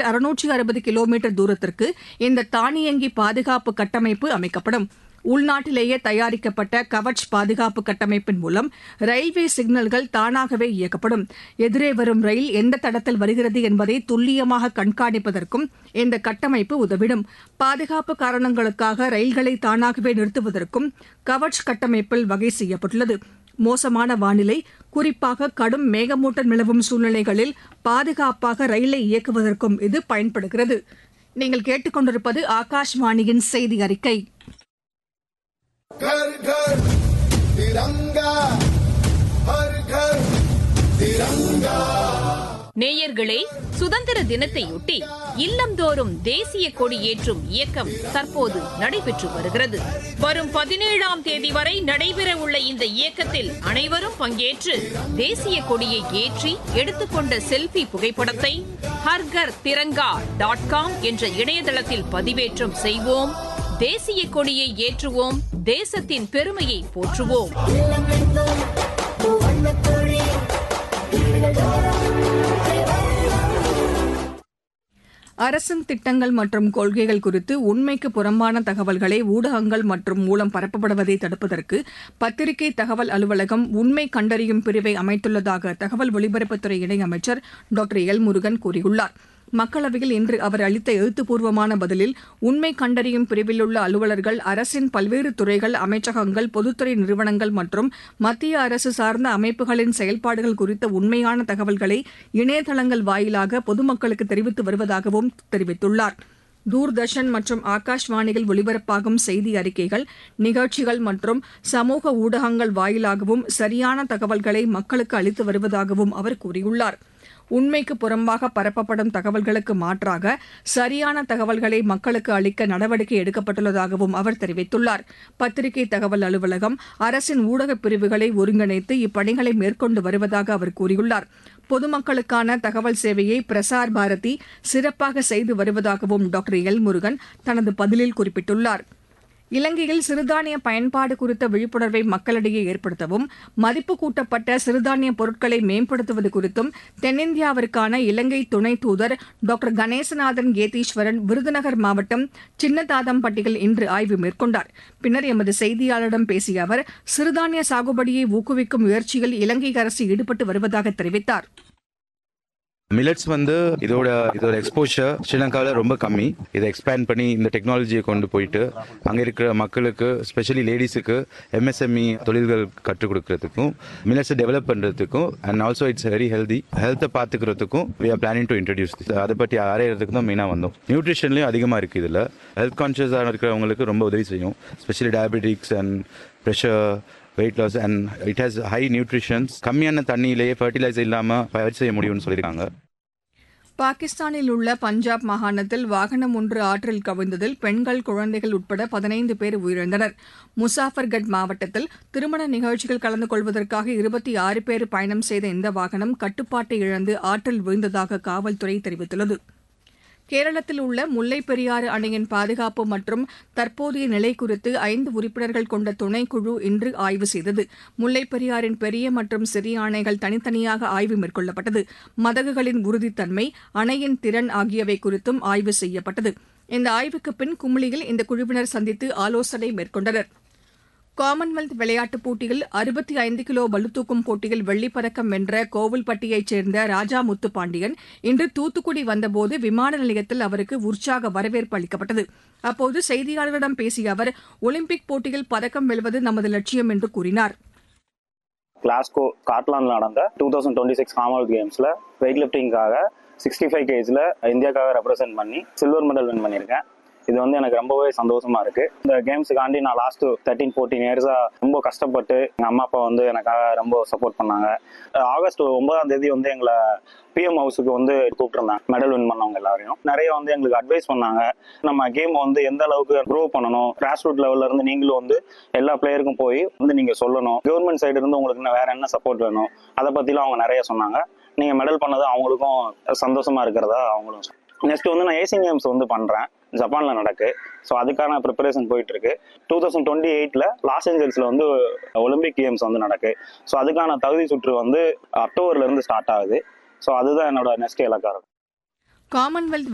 சுமார் 660 கிலோமீட்டர் தூரத்திற்கு இந்த தானியங்கி பாதுகாப்பு கட்டமைப்பு அமைக்கப்படும். உள்நாட்டிலேயே தயாரிக்கப்பட்ட கவச் பாதுகாப்பு கட்டமைப்பின் மூலம் ரயில்வே சிக்னல்கள் தானாகவே இயக்கப்படும். எதிரே வரும் ரயில் எந்த தடத்தில் வருகிறது என்பதை துல்லியமாக கண்காணிப்பதற்கும் இந்த கட்டமைப்பு உதவிடும். பாதுகாப்பு காரணங்களுக்காக ரயில்களை தானாகவே நிறுத்துவதற்கும் கவச் கட்டமைப்பில் வகை செய்யப்பட்டுள்ளது. மோசமான வானிலை, குறிப்பாக கடும் மேகமூட்டம் நிலவும் சூழ்நிலைகளில் பாதுகாப்பாக ரயிலை இயக்குவதற்கும் இது பயன்படுகிறது. நீங்கள் கேட்டுக்கொண்டிருப்பது ஆகாஷ்வாணியின் செய்தி அறிக்கை. घर घर तिरंगा, हर घर तिरंगा. நேயர்களே, சுதந்திர தினத்தையொட்டி இல்லந்தோறும் தேசிய கொடி ஏற்றும் இயக்கம் தற்போது நடைபெற்று வருகிறது. வரும் 17ஆம் தேதி வரை நடைபெறவுள்ள இந்த இயக்கத்தில் அனைவரும் பங்கேற்று தேசிய கொடியை ஏற்றி எடுத்துக்கொண்ட செல்ஃபி புகைப்படத்தை ஹர்கர் திரங்கா.com என்ற இணையதளத்தில் பதிவேற்றம் செய்வோம். தேசிய கொடியை ஏற்றுவோம், தேசத்தின் பெருமையை போற்றுவோம். அரசின் திட்டங்கள் மற்றும் கொள்கைகள் குறித்து உண்மைக்கு புறம்பான தகவல்களை ஊடகங்கள் மற்றும் மூலம் பரப்பப்படுவதை தடுப்பதற்கு பத்திரிகை தகவல் அலுவலகம் உண்மை கண்டறியும் பிரிவை அமைத்துள்ளதாக தகவல் ஒலிபரப்புத்துறை இணையமைச்சர் டாக்டர் எல் முருகன் கூறியுள்ளார். மக்களவையில் இன்று அவர் அளித்த எழுத்துப்பூர்வமான பதிலில் உண்மை கண்டறியும் பிரிவில் உள்ள அலுவலர்கள் அரசின் பல்வேறு துறைகள், அமைச்சகங்கள், பொதுத்துறை நிறுவனங்கள் மற்றும் மத்திய அரசு சார்ந்த அமைப்புகளின் செயல்பாடுகள் குறித்த உண்மையான தகவல்களை இணையதளங்கள் வாயிலாக பொதுமக்களுக்கு தெரிவித்து வருவதாகவும் தெரிவித்துள்ளார். தூர்தர்ஷன் மற்றும் ஆகாஷ்வாணியில் ஒலிபரப்பாகும் செய்தி அறிக்கைகள், நிகழ்ச்சிகள் மற்றும் சமூக ஊடகங்கள் வாயிலாகவும் சரியான தகவல்களை மக்களுக்கு அளித்து வருவதாகவும் அவர் கூறியுள்ளார். உண்மைக்கு புறம்பாக பரப்பப்படும் தகவல்களுக்கு மாற்றாக சரியான தகவல்களை மக்களுக்கு அளிக்க நடவடிக்கை எடுக்கப்பட்டுள்ளதாகவும் அவர் தெரிவித்துள்ளார். பத்திரிகை தகவல் அலுவலகம் அரசின் ஊடகப் பிரிவுகளை ஒருங்கிணைத்து இப்பணிகளை மேற்கொண்டு வருவதாக அவர் கூறியுள்ளார். பொதுமக்களுக்கான தகவல் சேவையை பிரசார் பாரதி சிறப்பாக செய்து வருவதாகவும் டாக்டர் எல் முருகன் தனது பதிலில் குறிப்பிட்டுள்ளார். இலங்கையில் சிறுதானிய பயன்பாடு குறித்த விழிப்புணர்வை மக்களிடையே ஏற்படுத்தவும், மதிப்பு கூட்டப்பட்ட சிறுதானிய பொருட்களை மேம்படுத்துவது குறித்தும் தென்னிந்தியாவிற்கான இலங்கை துணை தூதர் டாக்டர் கணேசநாதன் கேதீஸ்வரன் விருதுநகர் மாவட்டம் சின்னதாதம்பட்டியில் இன்று ஆய்வு மேற்கொண்டார். பின்னர் எமது செய்தியாளரிடம் பேசிய அவர், சிறுதானிய சாகுபடியை ஊக்குவிக்கும் முயற்சியில் இலங்கை அரசு ஈடுபட்டு வருவதாக தெரிவித்தார். மில்லட்ஸ் இதோட எக்ஸ்போஷர் ஸ்ரீலங்காவில் ரொம்ப கம்மி. இதை எக்ஸ்பேண்ட் பண்ணி இந்த டெக்னாலஜியை கொண்டு போயிட்டு அங்கே இருக்கிற மக்களுக்கு, ஸ்பெஷலி லேடிஸுக்கு எம்எஸ்எம்இ தொழில்கள் கற்றுக் கொடுக்கறதுக்கும், மில்லட்ஸை டெவலப் பண்ணுறதுக்கும் அண்ட் ஆல்சோ இட்ஸ் வெரி ஹெல்த்தை பார்த்துக்கிறதுக்கும் we are planning to introduce this. அதை பற்றி ஆராயறதுக்கு தான் மெயினாக வந்தோம். நியூட்ரிஷன்லேயும் அதிகமாக இருக்குது. இதில் ஹெல்த் கான்ஷியஸாக இருக்கிறவங்களுக்கு ரொம்ப உதவி செய்யும். Specially diabetics and pressure, weight loss and it has high nutritions. கம்மியான தண்ணியிலேயே ஃபர்டிலைசர் இல்லாமல் பயிர் செய்ய முடியும்னு சொல்லியிருக்காங்க. பாகிஸ்தானில் உள்ள பஞ்சாப் மாகாணத்தில் வாகனம் ஒன்று ஆற்றில் கவிழ்ந்ததில் பெண்கள், குழந்தைகள் உட்பட 15 பேர் உயிரிழந்தனர். முசாஃபர்கட் மாவட்டத்தில் திருமண நிகழ்ச்சிகள் கலந்து கொள்வதற்காக 26 பேர் பயணம் செய்த இந்த வாகனம் கட்டுப்பாட்டை இழந்து ஆற்றில் விழுந்ததாக காவல்துறை தெரிவித்துள்ளது. கேரளத்தில் உள்ள முல்லைப் பெரியாறு அணையின் பாதுகாப்பு மற்றும் தற்போதைய நிலை குறித்து 5 உறுப்பினர்கள் கொண்ட துணைக்குழு இன்று ஆய்வு செய்தது. முல்லைப் பெரியாறின் பெரிய மற்றும் சிறிய அணைகள் தனித்தனியாக ஆய்வு மேற்கொள்ளப்பட்டது. மதகுகளின் உறுதித்தன்மை, அணையின் திறன் ஆகியவை குறித்தும் ஆய்வு செய்யப்பட்டது. இந்த ஆய்வுக்கு பின் குமுளியில் இந்த குழுவினர் சந்தித்து ஆலோசனை மேற்கொண்டனர். காமன்வெல்த் விளையாட்டுப் போட்டியில் 65 கிலோ பளுதூக்கும் போட்டியில் வெள்ளிப்பதக்கம் வென்ற கோவில்பட்டியைச் சேர்ந்த ராஜா முத்துப்பாண்டியன் இன்று தூத்துக்குடி வந்தபோது விமான நிலையத்தில் அவருக்கு உற்சாக வரவேற்பு அளிக்கப்பட்டது. அப்போது செய்தியாளர்களிடம் பேசிய அவர், ஒலிம்பிக் போட்டியில் பதக்கம் வெல்வது நமது லட்சியம் என்று கூறினார். கிளாஸ்கோ ஸ்காட்லாந்தில் நடந்த 2026 காமன்வெல்த் கேம்ஸ்ல வெயிட் லிப்டிங்காக 65 kgல இந்தியாவுக்காக ரெப்ரசென்ட் பண்ணி சில்வர் மெடல் வின் பண்ணியிருக்கேன். இது எனக்கு ரொம்பவே சந்தோஷமா இருக்கு. இந்த கேம்ஸுக்காண்டி நான் லாஸ்ட் 13-14 இயர்ஸா ரொம்ப கஷ்டப்பட்டு எங்க அம்மா அப்பா எனக்காக ரொம்ப சப்போர்ட் பண்ணாங்க. ஆகஸ்ட் 9ஆம் தேதி எங்களை பிஎம் ஹவுஸுக்கு கூப்பிட்டுருந்தாங்க. மெடல் வின் பண்ணவங்க எல்லாரையும் நிறைய எங்களுக்கு அட்வைஸ் பண்ணாங்க. நம்ம கேம் எந்த அளவுக்கு க்ரோ பண்ணணும், கிராஸ் ரூட் லெவல்ல இருந்து நீங்களும் எல்லா பிளேயருக்கும் போய் நீங்க சொல்லணும். கவர்மெண்ட் சைடு இருந்து உங்களுக்கு வேற என்ன சப்போர்ட் வேணும், அதை பத்திலாம் அவங்க நிறைய சொன்னாங்க. நீங்க மெடல் பண்ணது அவங்களுக்கும் சந்தோஷமா இருக்கிறதா அவங்களும். நெக்ஸ்ட் நான் ஏசியன் கேம்ஸ் பண்றேன், ஜப்பான்ல நடக்கு. ஸோ அதுக்கான ப்ரிப்பரேஷன் போயிட்டு இருக்கு. 2028 லாஸ் ஏஞ்சல்ஸ்ல ஒலிம்பிக் கேம்ஸ் நடக்கு. ஸோ அதுக்கான தகுதி சுற்று அக்டோபர்ல இருந்து ஸ்டார்ட் ஆகுது. ஸோ அதுதான் என்னோட நெக்ஸ்ட் இலக்கா இருக்கும். காமன்வெல்த்